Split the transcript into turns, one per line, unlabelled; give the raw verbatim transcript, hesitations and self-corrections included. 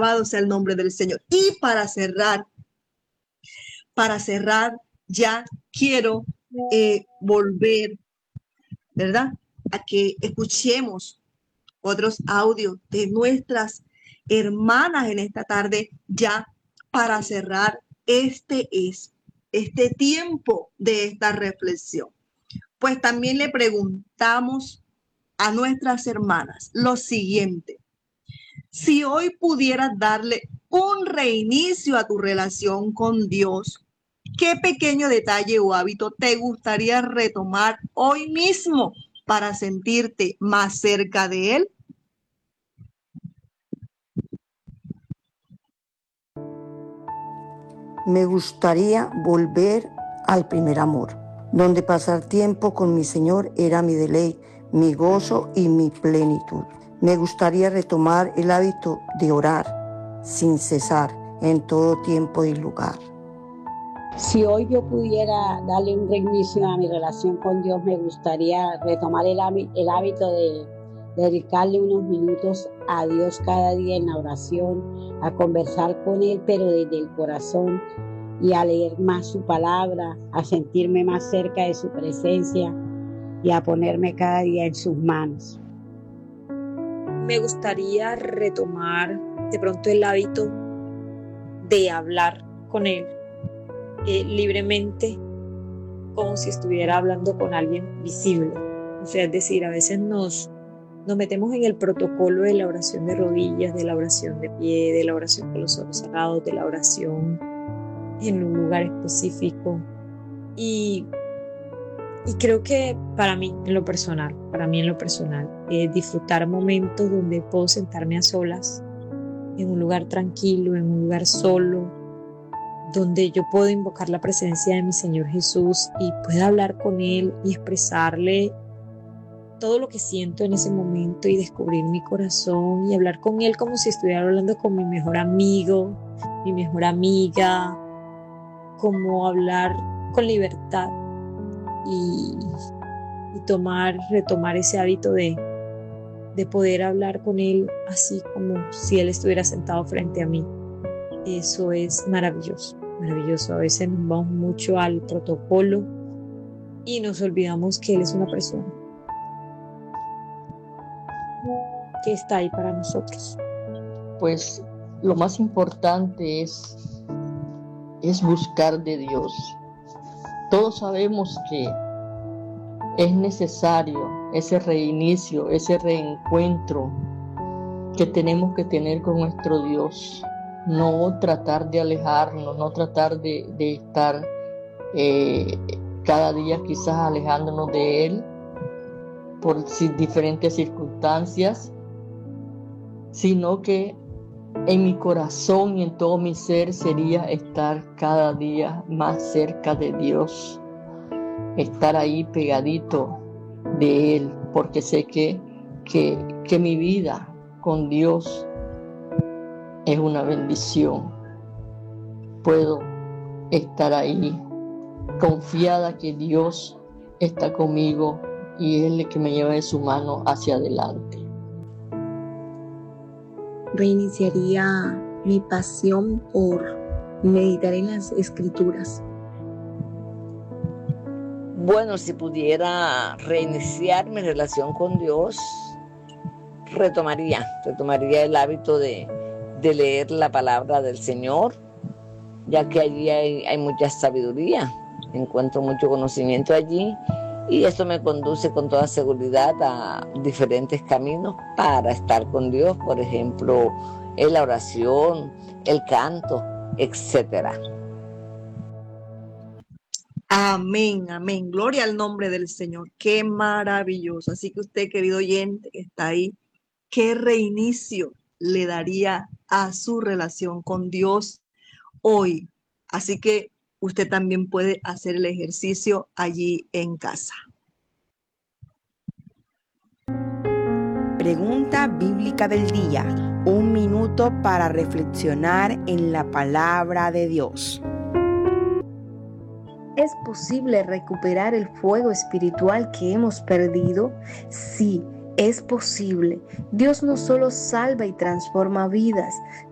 Alabado sea el nombre del Señor. Y para cerrar, para cerrar, ya quiero eh, volver, ¿verdad? A que escuchemos otros audios de nuestras hermanas en esta tarde, ya para cerrar este es este tiempo de esta reflexión. Pues también le preguntamos a nuestras hermanas lo siguiente: si hoy pudieras darle un reinicio a tu relación con Dios, ¿qué pequeño detalle o hábito te gustaría retomar hoy mismo para sentirte más cerca de Él?
Me gustaría volver al primer amor, donde pasar tiempo con mi Señor era mi deleite, mi gozo y mi plenitud. Me gustaría retomar el hábito de orar sin cesar en todo tiempo y lugar.
Si hoy yo pudiera darle un reinicio a mi relación con Dios, me gustaría retomar el, el hábito de dedicarle unos minutos a Dios cada día en la oración, a conversar con Él, pero desde el corazón, y a leer más su palabra, a sentirme más cerca de su presencia y a ponerme cada día en sus manos.
Me gustaría retomar de pronto el hábito de hablar con Él eh, libremente, como si estuviera hablando con alguien visible. O sea, es decir, a veces nos, nos metemos en el protocolo de la oración de rodillas, de la oración de pie, de la oración con los ojos cerrados, de la oración en un lugar específico. Y, y creo que para mí, en lo personal, para mí en lo personal, eh, disfrutar momentos donde puedo sentarme a solas, en un lugar tranquilo, en un lugar solo, donde yo puedo invocar la presencia de mi Señor Jesús y pueda hablar con Él y expresarle todo lo que siento en ese momento y descubrir mi corazón y hablar con Él como si estuviera hablando con mi mejor amigo, mi mejor amiga, como hablar con libertad y, y tomar, retomar ese hábito de, de poder hablar con Él así como si Él estuviera sentado frente a mí. Eso es maravilloso, maravilloso. A veces nos vamos mucho al protocolo y nos olvidamos que Él es una persona que está ahí para nosotros.
Pues lo más importante es, es buscar de Dios. Todos sabemos que es necesario ese reinicio, ese reencuentro que tenemos que tener con nuestro Dios. No tratar de alejarnos, no tratar de, de estar eh, cada día quizás alejándonos de Él por diferentes circunstancias, sino que en mi corazón y en todo mi ser sería estar cada día más cerca de Dios, estar ahí pegadito de Él, porque sé que, que, que mi vida con Dios es una bendición. Puedo estar ahí confiada que Dios está conmigo y Él es el que me lleva de su mano hacia adelante.
Reiniciaría mi pasión por meditar en las Escrituras.
Bueno, si pudiera reiniciar mi relación con Dios, retomaría, retomaría el hábito de, de leer la palabra del Señor, ya que allí hay, hay mucha sabiduría, encuentro mucho conocimiento allí y esto me conduce con toda seguridad a diferentes caminos para estar con Dios, por ejemplo, en la oración, el canto, etcétera.
Amén, amén. Gloria al nombre del Señor. Qué maravilloso. Así que usted, querido oyente que está ahí, ¿qué reinicio le daría a su relación con Dios hoy? Así que usted también puede hacer el ejercicio allí en casa.
Pregunta bíblica del día. Un minuto para reflexionar en la palabra de Dios.
¿Es posible recuperar el fuego espiritual que hemos perdido? Sí, es posible. Dios no solo salva y transforma vidas,